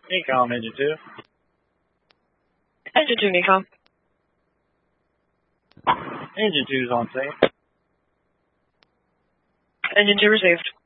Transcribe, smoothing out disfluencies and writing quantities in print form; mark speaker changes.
Speaker 1: Ecom, Engine 2.
Speaker 2: Engine 2, Ecom.
Speaker 1: Engine 2's on scene.
Speaker 2: Engine 2 received.